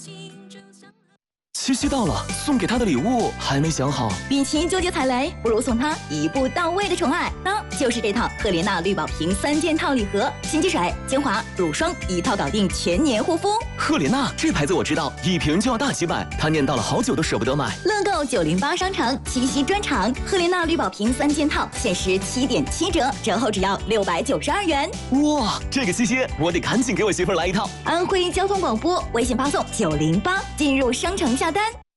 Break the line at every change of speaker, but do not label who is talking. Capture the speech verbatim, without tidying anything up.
七夕到了，送给他的礼物还没想好。
与其纠结踩雷，不如送他一步到位的宠爱，那就是这套赫莲娜绿宝瓶三件套礼盒，洗洁水、精华、乳霜一套搞定全年护肤。
赫莲娜这牌子我知道，一瓶就要大几百，他念叨了好久都舍不得买。
乐购九零八商城七夕专场，赫莲娜绿宝瓶三件套限时七点七折，折后只要六百九十二元。
哇，这个七夕我得赶紧给我媳妇儿来一套。
安徽交通广播微信发送九零八进入商城下单。